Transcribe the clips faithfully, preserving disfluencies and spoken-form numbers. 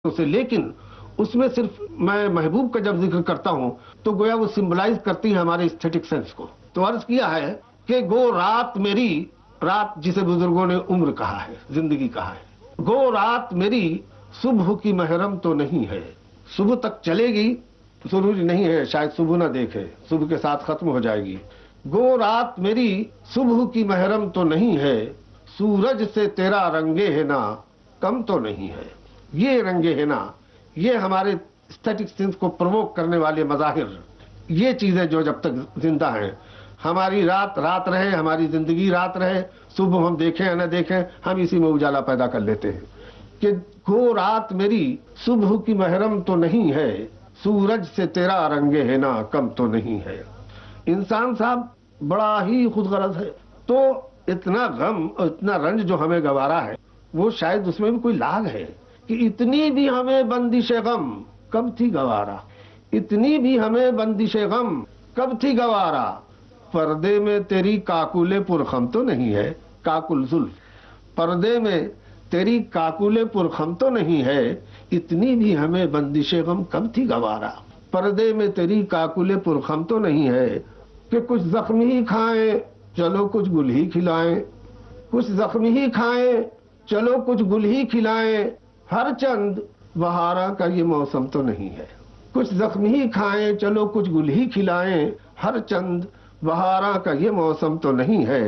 سے، لیکن اس میں صرف میں محبوب کا جب ذکر کرتا ہوں تو گویا وہ سمبلائز کرتی ہے ہمارے ایستھیٹک سینس کو. تو عرض کیا ہے کہ گو رات میری، رات جسے بزرگوں نے عمر کہا ہے، زندگی کہا ہے، گو رات میری صبح کی محرم تو نہیں ہے. صبح تک چلے گی، ضروری نہیں ہے شاید صبح نہ دیکھے، صبح کے ساتھ ختم ہو جائے گی. گو رات میری صبح کی محرم تو نہیں ہے، سورج سے تیرا رنگے ہے نا کم تو نہیں ہے. یہ رنگے ہے نا، یہ ہمارے اسٹیٹک سینس کو پرووک کرنے والے مظاہر، یہ چیزیں جو جب تک زندہ ہیں، ہماری رات رات رہے، ہماری زندگی رات رہے، صبح ہم دیکھیں یا نہ دیکھیں ہم اسی میں اجالا پیدا کر لیتے ہیں کہ گو رات میری صبح کی محرم تو نہیں ہے، سورج سے تیرا رنگے ہے نا کم تو نہیں ہے. انسان صاحب بڑا ہی خود غرض ہے، تو اتنا غم اور اتنا رنج جو ہمیں گوارا ہے وہ شاید اس میں بھی کوئی لاگ ہے کہ اتنی بھی ہمیں بندش غم کب تھی گوارا، اتنی بھی ہمیں بندش غم کب تھی گوارا، پردے میں تیری کاکل پرخم تو نہیں ہے. کاکل زلف، پردے میں تیری کاکل پرخم تو نہیں ہے، اتنی بھی ہمیں بندش غم کب تھی گوارا، پردے میں تیری کاکل پرخم تو نہیں ہے. کہ کچھ زخمی ہی کھائیں چلو کچھ گل ہی کھلائیں، کچھ زخمی ہی کھائیں چلو کچھ گل ہی کھلائیں، ہر چند بہارا کا یہ موسم تو نہیں ہے. کچھ زخمی ہی کھائیں چلو کچھ گل ہی کھلائیں، ہر چند بہارا کا یہ موسم تو نہیں ہے.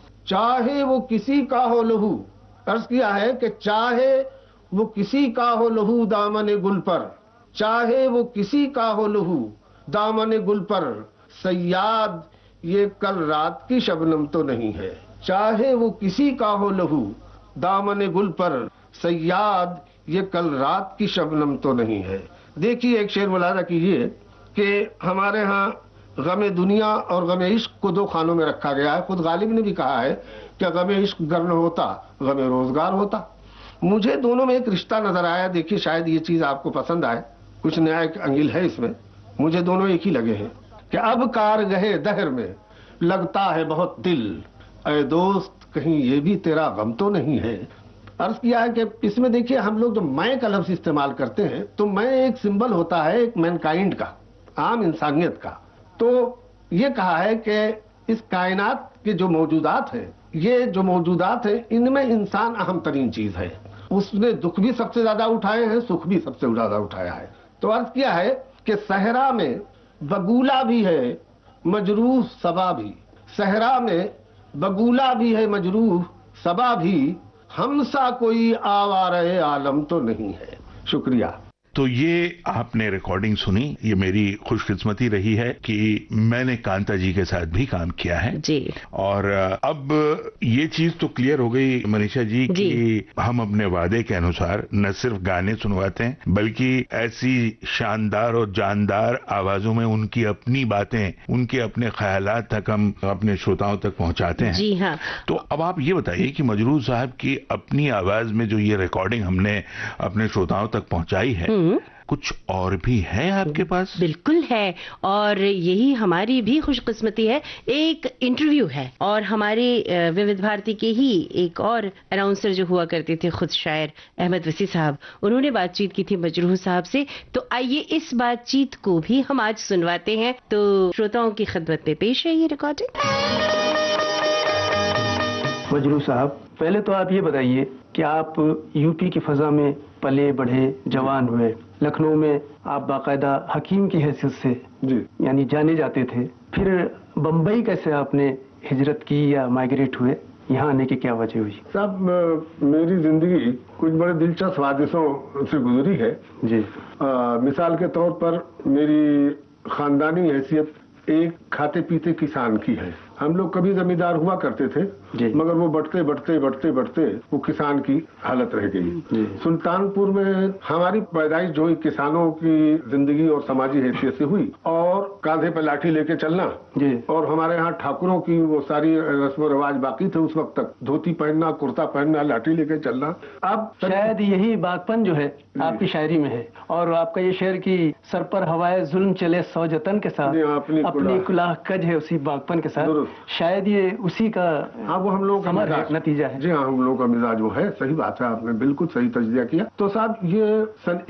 چاہے وہ کسی کا ہو لہو، عرض کیا ہے کہ چاہے وہ کسی کا ہو لہو دامن گل پر، چاہے وہ کسی کا ہو لہو دامن گل پر، صیاد یہ کل رات کی شبنم تو نہیں ہے. چاہے وہ کسی کا ہو لہو دامن گل پر، صیاد یہ کل رات کی شبنم تو نہیں ہے. دیکھیے ایک شعر ملاحظہ کیجیے کہ ہمارے ہاں غم دنیا اور غم عشق کو دو خانوں میں رکھا گیا ہے. خود غالب نے بھی کہا ہے کہ غم عشق گر نہ ہوتا غم روزگار ہوتا. مجھے دونوں میں ایک رشتہ نظر آیا. دیکھیے شاید یہ چیز آپ کو پسند آئے، کچھ نیا ایک انگل ہے اس میں. مجھے دونوں ایک ہی لگے ہیں کہ اب کار گہے دہر میں لگتا ہے بہت دل، اے دوست کہیں یہ بھی تیرا غم تو نہیں ہے. عرض کیا ہے کہ اس میں دیکھیے ہم لوگ جو میں کا لفظ استعمال کرتے ہیں تو میں ایک سمبل ہوتا ہے ایک مین کائنڈ کا، عام انسانیت کا. تو یہ کہا ہے کہ اس کائنات کے جو موجودات ہیں، یہ جو موجودات ہیں ان میں انسان اہم ترین چیز ہے. اس نے دکھ بھی سب سے زیادہ اٹھائے ہیں، سکھ بھی سب سے زیادہ اٹھایا ہے. تو عرض کیا ہے کہ صحرا میں بگولا بھی ہے مجروح صبا بھی، صحرا میں بگولا بھی ہے مجروح صبا بھی، ہم سا کوئی آوارہ عالم تو نہیں ہے. شکریہ. تو یہ آپ نے ریکارڈنگ سنی. یہ میری خوش قسمتی رہی ہے کہ میں نے کانتا جی کے ساتھ بھی کام کیا ہے جی. اور اب یہ چیز تو کلیئر ہو گئی منیشا جی, جی کہ ہم اپنے وعدے کے انوسار نہ صرف گانے سنواتے ہیں بلکہ ایسی شاندار اور جاندار آوازوں میں ان کی اپنی باتیں، ان کے اپنے خیالات تک ہم اپنے شروتاؤں تک پہنچاتے ہیں. جی ہاں. تو اب آپ یہ بتائیے کہ مجروح صاحب کی اپنی آواز میں جو یہ ریکارڈنگ ہم نے اپنے شروتاؤں تک پہنچائی ہے، کچھ اور بھی ہے آپ کے پاس؟ بالکل ہے، اور یہی ہماری بھی خوش قسمتی ہے. ایک انٹرویو ہے، اور ہمارے وود بھارتی کے ہی ایک اور اناؤنسر جو ہوا کرتے تھے خود شاعر احمد وسیع صاحب، انہوں نے بات چیت کی تھی مجروح صاحب سے. تو آئیے اس بات چیت کو بھی ہم آج سنواتے ہیں. تو شروتاؤں کی خدمت میں پیش ہے یہ ریکارڈنگ. مجروح صاحب، پہلے تو آپ یہ بتائیے کہ آپ یو پی کی فضا میں پلے بڑھے، جوان ہوئے. لکھنؤ میں آپ باقاعدہ حکیم کی حیثیت سے جی یعنی جانے جاتے تھے. پھر بمبئی کیسے آپ نے ہجرت کی یا مائگریٹ ہوئے؟ یہاں آنے کی کیا وجہ ہوئی؟ صاحب میری زندگی کچھ بڑے دلچسپ حادثوں سے گزری ہے. جی. مثال کے طور پر میری خاندانی حیثیت ایک کھاتے پیتے کسان کی ہے. ہم لوگ کبھی زمیندار ہوا کرتے تھے جی. مگر وہ بڑھتے بڑھتے بڑھتے بڑھتے وہ کسان کی حالت رہ گئی. جی. سلطان پور میں ہماری پیدائش جو کسانوں کی زندگی اور سماجی حیثیت سے ہوئی، اور کاندھے پہ لاٹھی لے کے چلنا. جی. اور ہمارے ہاں ٹھاکروں کی وہ ساری رسم و رواج باقی تھے اس وقت تک، دھوتی پہننا، کرتا پہننا، لاٹھی لے کے چلنا. اب شاید یہی باغپن جو ہے آپ کی شاعری میں ہے، اور آپ کا یہ شعر کی سر پر ہوائے ظلم چلے سو جتن کے ساتھ اپنی کلاہ کج ہے اسی باغپن کے ساتھ. شاید یہ اسی کا ہاں وہ ہم لوگ کا نتیجہ ہے. جی ہاں، ہم لوگوں کا مزاج وہ ہے. صحیح بات ہے، آپ نے بالکل صحیح تجزیہ کیا. تو صاحب یہ سن